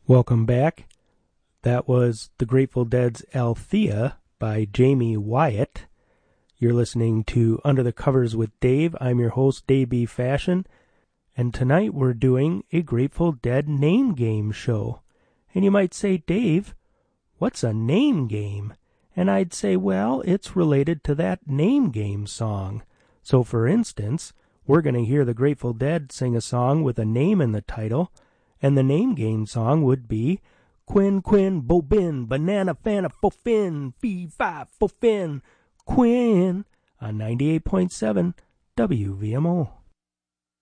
Welcome back. That was the Grateful Dead's Althea by Jamie Wyatt. You're listening to Under the Covers with Dave. I'm your host, Dave B. Fashion, and tonight we're doing a Grateful Dead name game show. And you might say, Dave, what's a name game? And I'd say, well, it's related to that name game song. So for instance, we're going to hear the Grateful Dead sing a song with a name in the title, and the name game song would be Quin, Quin, Bobin, Banana, Fana, Fofin, Fee, Fi, Fofin, Quin, on 98.7 WVMO.